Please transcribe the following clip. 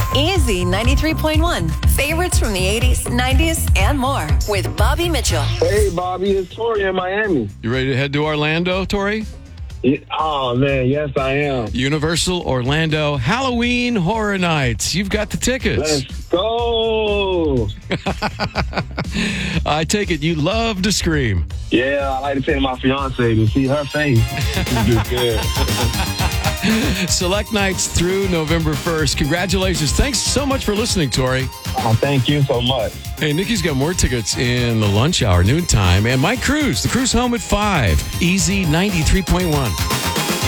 Easy 93.1. Favorites from the 80s, 90s, and more with Bobby Mitchell. Hey, Bobby, it's Tori in Miami. You ready to head to Orlando, Tori? Oh, man, yes, I am. Universal Orlando Halloween Horror Nights. You've got the tickets. Let's go. I take it you love to scream. Yeah, I like to take my fiance to see her face. It's good. Select nights through November 1st. Congratulations. Thanks so much for listening, Tori. Oh, thank you so much. Hey, Nikki's got more tickets in the lunch hour, noontime. And Mike Cruz, the Cruise Home at 5. Easy 93.1.